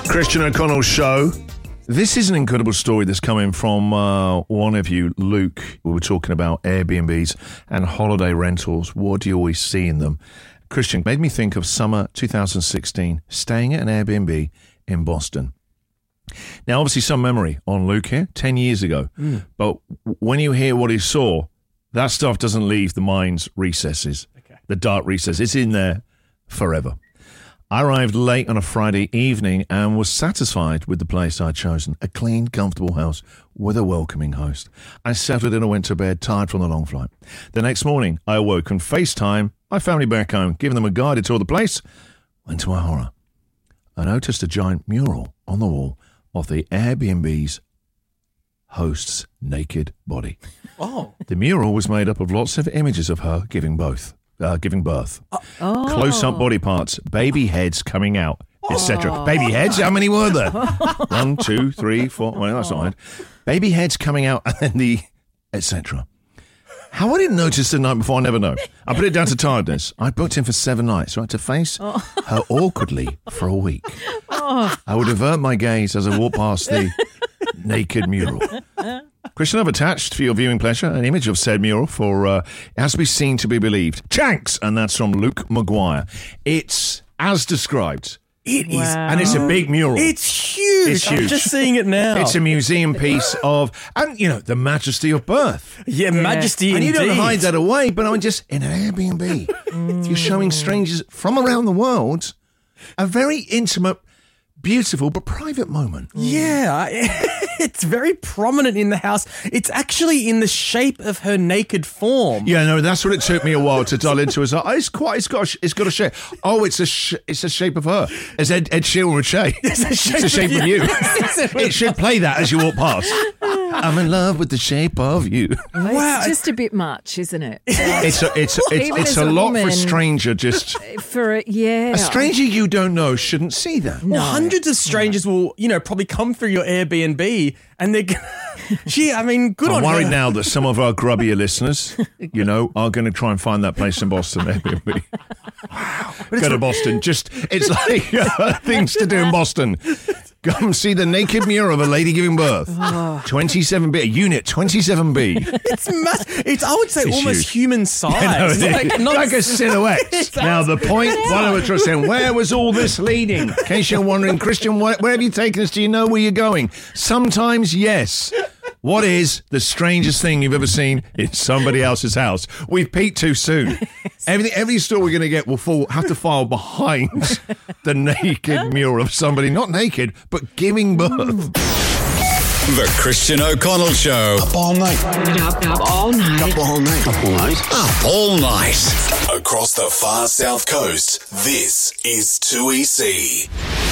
Christian O'Connell Show. This is an incredible story that's coming from one of you, Luke. We were talking about Airbnbs and holiday rentals. What do you always see in them? Christian, made me think of summer 2016, staying at an Airbnb in Boston. Now, obviously, some memory on Luke here, 10 years ago. But when you hear what he saw, that stuff doesn't leave the mind's recesses, the dark recesses. It's in there forever. I arrived late on a Friday evening and was satisfied with the place I'd chosen. A clean, comfortable house with a welcoming host. I settled in and went to bed, tired from the long flight. The next morning, I awoke and FaceTime my family back home, giving them a guided tour of the place. When to my horror, I noticed a giant mural on the wall of the Airbnb's host's naked body. Oh. The mural was made up of lots of images of her giving birth. Close-up body parts, baby heads coming out, etc. Baby heads, how many were there? 1, 2, 3, 4. Well, that's not right. Baby heads coming out, and then the etc. How I didn't notice the night before, I never know. I put it down to tiredness. I booked in for 7 nights, right, to face her awkwardly for a week. I would avert my gaze as I walked past the naked mural. Christian, I've attached for your viewing pleasure an image of said mural for it has to be seen to be believed. Chanks! And that's from Luke Maguire. It's as described. It is. And it's a big mural. It's huge. It's huge. I'm just seeing it now. It's a museum piece of, and you know, the majesty of birth. Yeah, majesty and indeed. you don't hide that away, but I'm just in an Airbnb. You're showing strangers from around the world a very intimate, beautiful, but private moment. Yeah, it's very prominent in the house. It's actually in the shape of her naked form. Yeah, no, that's what it took me a while to dial into. It's got a shape. Oh, it's a shape of her. As Ed Sheeran would say. It's a shape of you. It should play that as you walk past. I'm in love with the shape of you. Wow, it's just a bit much, isn't it? It's a lot for a stranger. Just a stranger you don't know shouldn't see that. Well, hundreds of strangers will, probably come through your Airbnb and they're gee, I mean, good on her. I'm worried now that some of our grubbier listeners, are going to try and find that place in Boston, Airbnb. Wow. Go to Boston. It's like things to do in Boston. Come see the naked mural of a lady giving birth. 27B, unit 27B. It's I would say it's almost huge. Human size. Like a silhouette. Now the point, one of us was saying, where was all this leading? In case you're wondering, Christian, where have you taken us? Do you know where you're going? Sometimes, yes. What is the strangest thing you've ever seen in somebody else's house? We've peaked too soon. Every story we're going to get will have to file behind the naked mural of somebody, not naked, but giving birth. The Christian O'Connell Show. Up all night. Up all night. Up all night. Up all night. Up all night. Across the far south coast, this is 2EC.